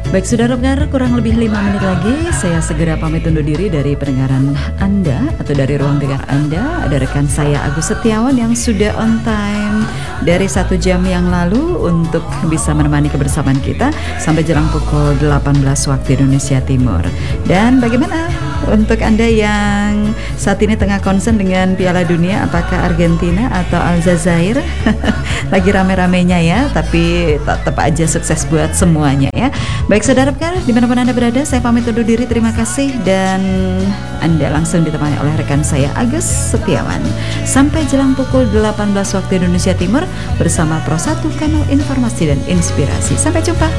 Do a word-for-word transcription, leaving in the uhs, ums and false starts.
Baik saudara-saudara, kurang lebih lima menit lagi saya segera pamit undur diri dari pendengaran Anda atau dari ruang dengar Anda. Ada rekan saya Agus Setiawan yang sudah on time dari satu jam yang lalu untuk bisa menemani kebersamaan kita sampai jelang pukul delapan belas waktu Indonesia Timur. Dan bagaimana untuk Anda yang saat ini tengah concern dengan Piala Dunia, apakah Argentina atau Aljazair? Lagi rame-ramenya ya, tapi tetap aja sukses buat semuanya ya. Baik saudara pendengar, dimanapun Anda berada, saya pamit undur diri, terima kasih. Dan Anda langsung ditemani oleh rekan saya Agus Setiawan sampai jelang pukul delapan belas waktu Indonesia Timur bersama Pro satu Kanal Informasi dan Inspirasi. Sampai jumpa.